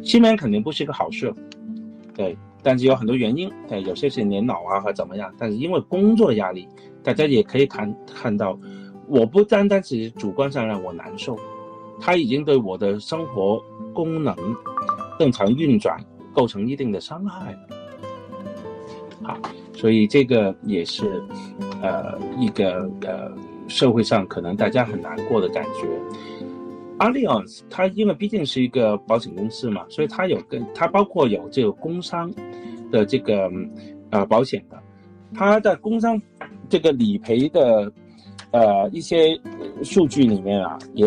失眠肯定不是一个好事，对，但是有很多原因，对，有些是年老啊或怎么样，但是因为工作压力，大家也可以看到，我不单单只是主观上让我难受，它已经对我的生活功能正常运转构成一定的伤害。好，所以这个也是一个社会上可能大家很难过的感觉。Allianz 它因为毕竟是一个保险公司嘛，所以它包括有这个工伤的这个保险的，它的工伤这个理赔的一些数据里面啊，也